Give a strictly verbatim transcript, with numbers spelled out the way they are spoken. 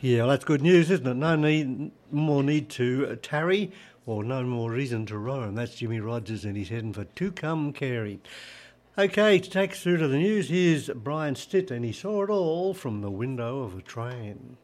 Yeah, well, that's good news, isn't it? No need, more need to uh, tarry, or no more reason to roam. That's Jimmy Rogers, and he's heading for To Come Carey. Okay, to take us through to the news, here's Brian Stitt, and he saw it all from the window of a train.